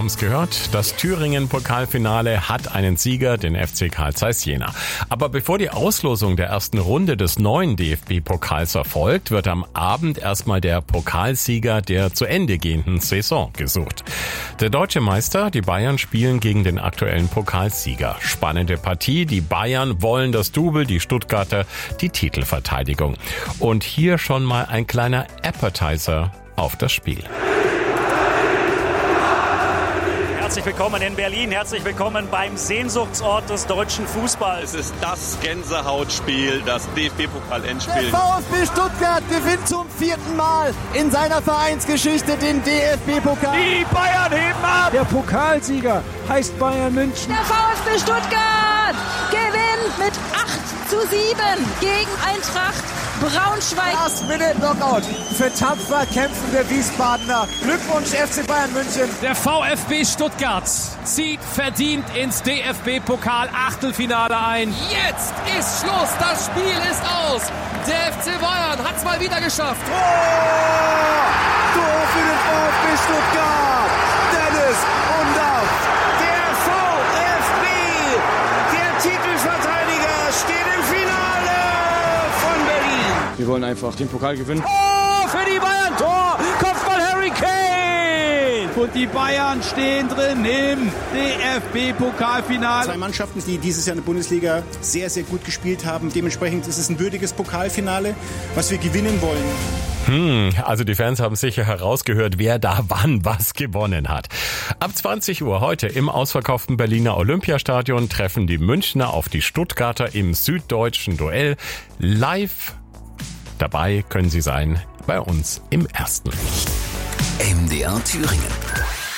haben's gehört, das Thüringen-Pokalfinale hat einen Sieger, den FC Carl Zeiss Jena. Aber bevor die Auslosung der ersten Runde des neuen DFB-Pokals erfolgt, wird am Abend erstmal der Pokalsieger der zu Ende gehenden Saison gesucht. Der deutsche Meister, die Bayern, spielen gegen den aktuellen Pokalsieger. Spannende Partie, die Bayern wollen das Double, die Stuttgarter die Titelverteidigung. Und hier schon mal ein kleiner Appetizer auf das Spiel. Herzlich willkommen in Berlin, herzlich willkommen beim Sehnsuchtsort des deutschen Fußballs. Es ist das Gänsehautspiel, das DFB-Pokal-Endspiel. Der VfB Stuttgart gewinnt zum 4. Mal in seiner Vereinsgeschichte den DFB-Pokal. Die Bayern heben ab! Der Pokalsieger heißt Bayern München. Der VfB Stuttgart gewinnt mit 8:7 gegen Eintracht Braunschweig. Last-Minute-Knockout für tapfer kämpfende Wiesbadener. Glückwunsch FC Bayern München. Der VfB Stuttgart zieht verdient ins DFB-Pokal-Achtelfinale ein. Jetzt ist Schluss, das Spiel ist aus. Der FC Bayern hat es mal wieder geschafft. Tor für den VfB Stuttgart. Dennis Undaff. Der VfB, der Titelverteidiger, steht im Finale von Berlin. Wir wollen einfach den Pokal gewinnen. Oh, für die Bayern, Tor! Kopfball Harry Kane! Und die Bayern stehen drin im DFB-Pokalfinale. Zwei Mannschaften, die dieses Jahr in der Bundesliga sehr, sehr gut gespielt haben. Dementsprechend ist es ein würdiges Pokalfinale, was wir gewinnen wollen. Also die Fans haben sicher herausgehört, wer da wann was gewonnen hat. Ab 20 Uhr heute im ausverkauften Berliner Olympiastadion treffen die Münchner auf die Stuttgarter im süddeutschen Duell. Live dabei können sie sein bei uns im Ersten. MDR Thüringen.